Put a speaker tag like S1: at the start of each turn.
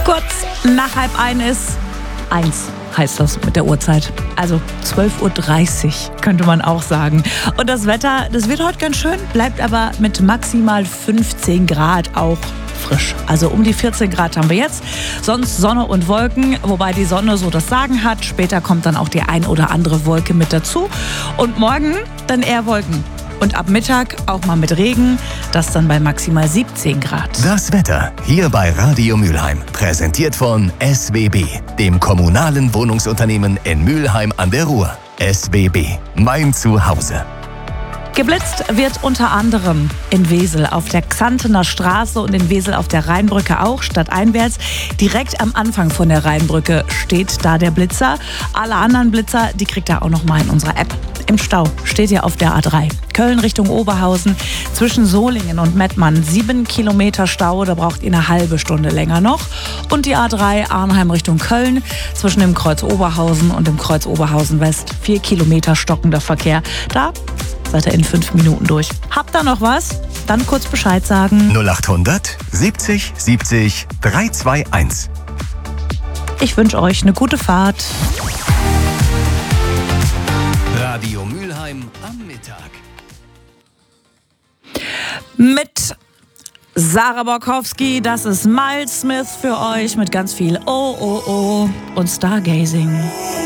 S1: Kurz nach 12:30 ist 1 heißt das mit der Uhrzeit. Also 12:30 Uhr könnte man auch sagen. Und das Wetter, das wird heute ganz schön, bleibt aber mit maximal 15 Grad auch frisch. Also um die 14 Grad haben wir jetzt. Sonst Sonne und Wolken, wobei die Sonne so das Sagen hat. Später kommt dann auch die ein oder andere Wolke mit dazu. Und morgen dann eher Wolken. Und ab Mittag auch mal mit Regen, das dann bei maximal 17 Grad.
S2: Das Wetter hier bei Radio Mülheim, präsentiert von SWB, dem kommunalen Wohnungsunternehmen in Mülheim an der Ruhr. SWB, mein Zuhause.
S1: Geblitzt wird unter anderem in Wesel auf der Xantener Straße und in Wesel auf der Rheinbrücke auch, stadteinwärts. Direkt am Anfang von der Rheinbrücke steht da der Blitzer. Alle anderen Blitzer, die kriegt ihr auch noch mal in unserer App. Im Stau steht ihr auf der A3. Köln Richtung Oberhausen, zwischen Solingen und Mettmann 7 Kilometer Stau, da braucht ihr eine halbe Stunde länger noch. Und die A3 Arnheim Richtung Köln, zwischen dem Kreuz Oberhausen und dem Kreuz Oberhausen West 4 Kilometer stockender Verkehr. Da seid ihr in 5 Minuten durch. Habt ihr noch was? Dann kurz Bescheid sagen.
S2: 0800 70 70 321.
S1: Ich wünsche euch eine gute Fahrt.
S2: Radio Mülheim am Mittag.
S1: Mit Sarah Borkowski, das ist Miles Smith für euch mit ganz viel Oh, oh, oh und Stargazing.